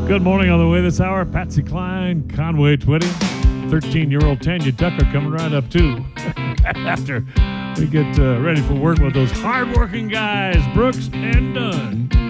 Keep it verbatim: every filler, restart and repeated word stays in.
Good morning on the way this hour. Patsy Cline, Conway Twitty, thirteen-year-old Tanya Tucker coming right up too. After we get uh, ready for work with those hard-working guys, Brooks and Dunn.